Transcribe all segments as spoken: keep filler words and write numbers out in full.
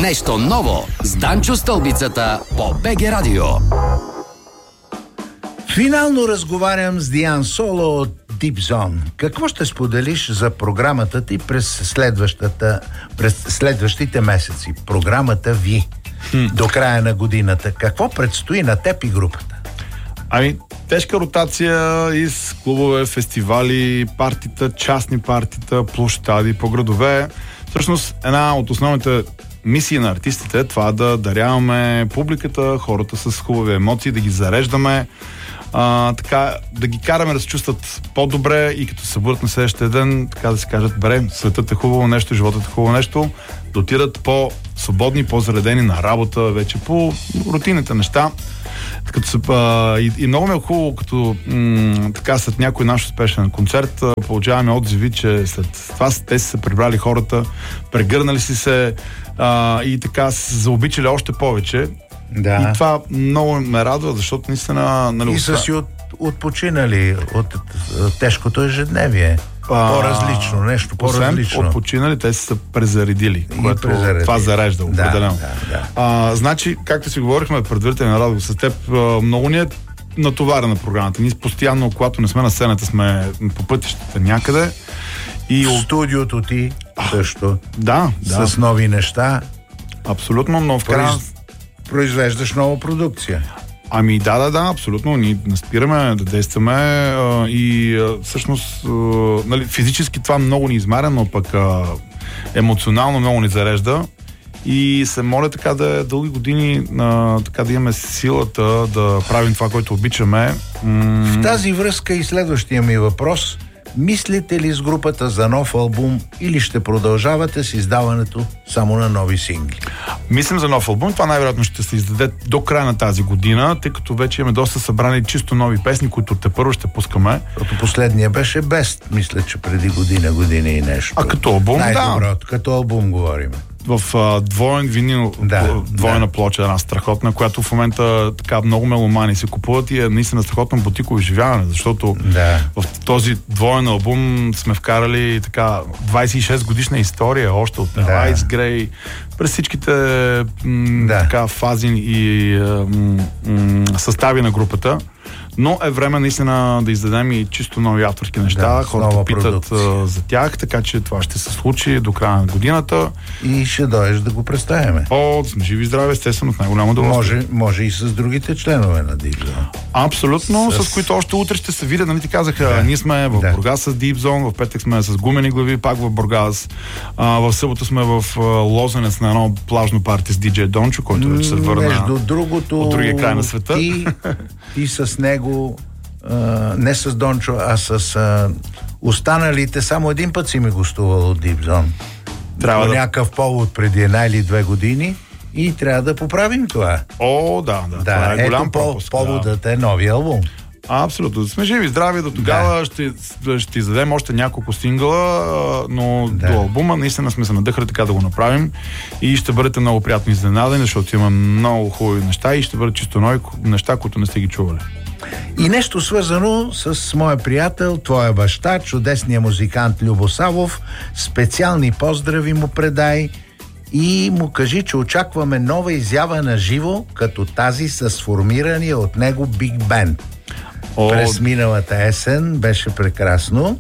Нещо ново с Данчо Стълбицата по БГ Радио. Финално разговарям с Диан Соло от Deep Zone. Какво ще споделиш за програмата ти през, следващата, през следващите месеци? Програмата ви хм. до края на годината. Какво предстои на теб и групата? Ами, тежка ротация из клубове, фестивали, партита, частни партита, площади по градове. Всъщност, една от основните мисии на артистите е това да даряваме публиката, хората с хубави емоции, да ги зареждаме, а, така, да ги караме да се чувстват по-добре и като се събудят на следващия ден, така да си кажат, бре, светът е хубаво нещо, животът е хубаво нещо, да отидат по-свободни, по-заредени на работа, вече по рутинните неща. Като се, а, и, и много ме е хубаво, като м- така след някой наш успешен концерт а, получаваме отзиви, че след това те са се прибрали хората, прегърнали си се а, и така се заобичали още повече. Да. И това много ме радва, защото наистина... Нали, и са си от, отпочинали от, от тежкото ежедневие. По-различно, нещо по-различно. Освен отпочинали, те са презаредили, което презаредили. Това зарежда определено. Да, да, да. А, значи, както си говорихме предварително на разговор с теб, много ни е натоварена програмата. Ние постоянно, когато не сме на сцената, сме по пътищата някъде. И в студиото ти също. Да, да. С нови неща. Абсолютно, но в крайна... Произвеждаш нова продукция. Ами да, да, да, абсолютно. Ние не спираме да действаме а, и а, всъщност а, нали, физически това много ни измаря, но пък а, емоционално много ни зарежда и се моля така да дълги години а, така да имаме силата да правим това, което обичаме. М- В тази връзка и следващия ми въпрос: мислите ли с групата за нов албум или ще продължавате с издаването само на нови сингли? Мислим за нов албум. Това най-вероятно ще се издаде до края на тази година, тъй като вече имаме доста събрани чисто нови песни, които тепърво ще пускаме. Като последния беше Best, мисля, че преди година, година и нещо. А като албум, най-доброто, да. Като албум говорим. В а, двоен винил, да, двойна да. плоча, една страхотна, която в момента така много меломани се купуват и е наистина страхотно бутиково изживяване, защото да. в този двоен албум сме вкарали така двайсет и шест годишна история, още от да. Ice Grey, през всичките м, да. така фази и м, м, състави на групата. Но е време наистина да издадем и чисто нови авторски неща. Да, хората питат а, за тях, така че това ще се случи до края на годината. И ще дойдеш да го представяме. О, сме живи и здрави, естествено, с най-голямо удоволствие. Може, може и с другите членове на Deep Zone. Абсолютно, с, с които още утре ще се видят, нали ти казаха, да. Ние сме в да. Бургас с Deep Zone, в петък сме с Гумени глави, пак в Бургас. А, в събота сме в а, Лозенец на едно плажно парти с диджей Дончо, който вече се върна между другото, от другия край на света. Ти, ти с него, а, не с Дончо, а с а, останалите, само един път си ми гостувал от Deep Zone. Трябва по да... някакъв повод преди една или две години и трябва да поправим това. О, да, да. Да, това е голям ето пропуск. поводът да. е новия албум. Абсолютно. Сме живи и здрави до тогава. Да. Ще, ще издадем още няколко сингъла, но да. До албума наистина сме се надъхали така да го направим и ще бъдете много приятно изненадани, защото има много хубави неща и ще бъдат чисто нови неща, които не сте ги чували. И нещо свързано с моя приятел, твоя баща, чудесния музикант Любо Савов. Специални поздрави му предай и му кажи, че очакваме нова изява на живо, като тази с сформирания от него Big Band. О... През миналата есен беше прекрасно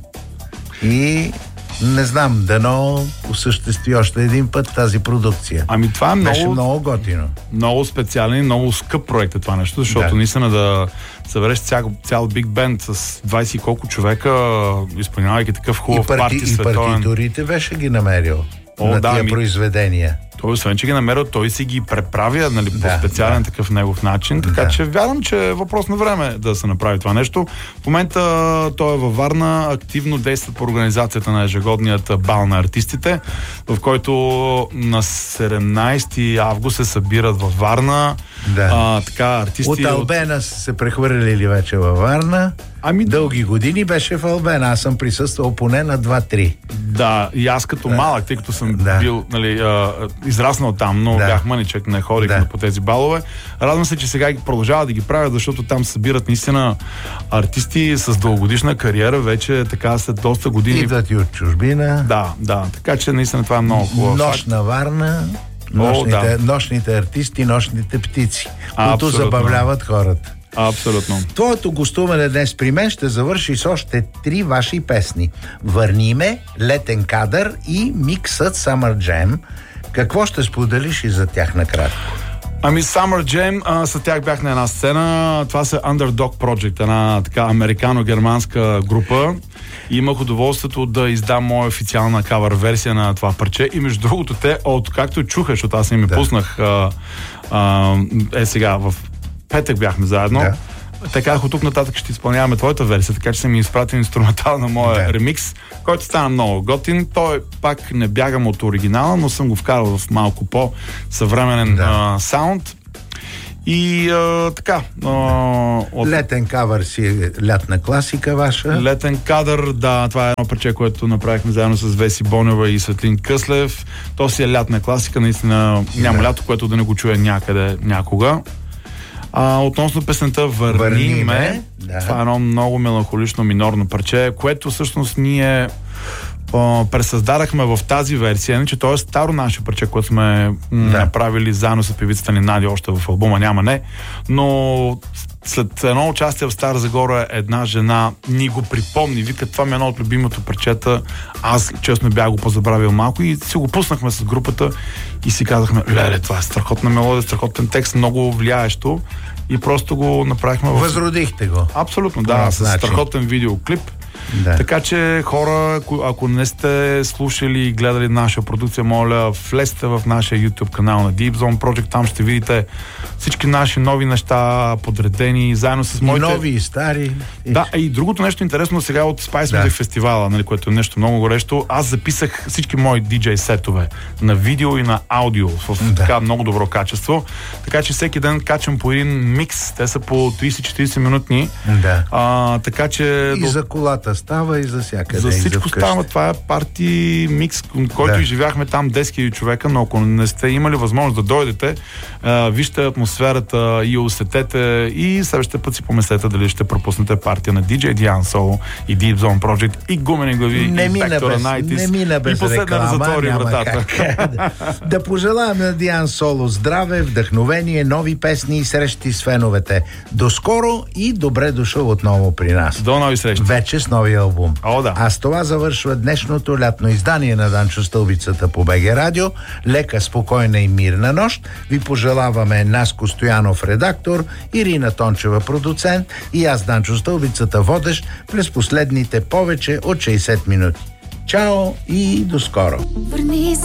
и не знам, дано осъществи още един път тази продукция. Ами това е много... Беше много готино. Много специален и много скъп проект е това нещо, защото да. наистина да събереш цял, цял Big Band с двайсет и колко човека, изпълнявайки такъв хубав парти, парти световен. И партитурите беше ги намерил О, на да, тия ми... произведения. Той, освен че ги намерил, той си ги преправя, нали, да, по специален да. такъв негов начин, така да. че вярвам, че е въпрос на време да се направи това нещо. В момента той е във Варна, активно действа по организацията на ежегодният бал на артистите, в който на седемнайсети август се събират във Варна. Да. А, така, артисти от Албена от... се прехвърлили вече във Варна. Ами... Дълги години беше в Албена. Аз съм присъствал поне на два-три. Да, и аз като да. малък, тъй като съм да. бил, нали, а, израснал там, но да. бях мъничък, не ходих да. по тези балове. Радвам се, че сега продължават да ги правят, защото там събират наистина артисти с дългогодишна кариера, вече така след доста години. Идват и от чужбина. Да, да, така че наистина това е много хубаво. Нощ на Варна. Нощните, О, да. нощните артисти, нощните птици, А, които абсолютно. забавляват хората. Абсолютно. Твоето гостуване днес при мен ще завърши с още три ваши песни. Върни ме, Летен кадър и миксът Summer Jam. Какво ще споделиш и за тях накратко? Ами Summer Jam, а, с тях бях на една сцена. Това са Underdog Project, една така американо-германска група. И имах удоволствието да издам моя официална кавър версия на това парче. И между другото, те, от както чуха, защото аз им Да. пуснах а, а, е сега, в петък бяхме заедно. Да. Така, от тук нататък ще изпълняваме твоята версия, така че съм ми изпратил инструментал на моя Да. ремикс, който стана много готин. Той пак не бягам от оригинала, но съм го вкарал в малко по-съвременен Да. а, саунд. И а, така. А, от... Летен кавър си е лятна класика ваша. Летен кадър, да, това е едно парче, което направихме заедно с Веси Бонева и Светлин Къслев. То си е лятна класика, наистина няма Да. лято, което да не го чуе някъде, някога. А, относно песента Върни, Върни ме, ме, да. това е едно много меланхолично минорно парче, което всъщност ние а, пресъздадахме в тази версия, иначе то е старо наше парче, което сме м, Да. направили заедно с певицата ни Надя още в албума Няма не, но след едно участие в Стара Загора една жена ни го припомни, вика, това ми е едно от любимото парчета, аз честно бях го позабравил малко и си го пуснахме с групата и си казахме, леле, това е страхотна мелодия, страхотен текст, много влияещо и просто го направихме в... Възродихте го. Абсолютно, да, А, с значи. страхотен видеоклип. Да. Така че хора, ако, ако не сте слушали и гледали наша продукция, моля, влезте в нашия YouTube канал на Deep Zone Project, там ще видите всички наши нови неща, подредени, заедно с И моите... нови, и стари. Да, и другото нещо интересно сега от Spice Да. Music фестивала, нали, което е нещо много горещо. Аз записах всички мои диджей сетове на видео и на аудио в Да. така много добро качество. Така че всеки ден качвам по един микс. Те са по трийсет-четирийсет минутни. Да. А, така че... И за колата става, и за всякъде. За и всичко вкъщи. става. Това е парти микс, който Да. изживяхме там десет хиляди човека, но ако не сте имали възможност да дойдете, а, вижте атмосферата и усетете и следващия път си помислете дали ще пропуснете партия на диджей Диан Соло и Deep Zone Project и Гумени глави Не и мина Vector без, Nighties не мина без и последна да реклама, затвори няма вратата. как. да, да пожелаем на Диан Соло здраве, вдъхновение, нови песни и срещи с феновете. До скоро и добре дошъл отново при нас. До нови срещи. Вече с новия албум. О, да. А с това завършва днешното лятно издание на Данчо Стълбицата по БГ Радио. Лека, спокойна и мирна нощ. Ви пожелаваме Наско Стоянов, редактор, Ирина Тончева, продуцент, и аз, Данчо Стълбицата, водещ през последните повече от шейсет минути. Чао и до скоро! Върни